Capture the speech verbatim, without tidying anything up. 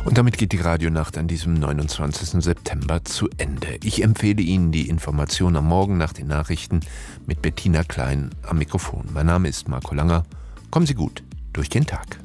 Und damit geht die Radionacht an diesem neunundzwanzigsten September zu Ende. Ich empfehle Ihnen die Information am Morgen nach den Nachrichten mit Bettina Klein am Mikrofon. Mein Name ist Marco Langer. Kommen Sie gut durch den Tag.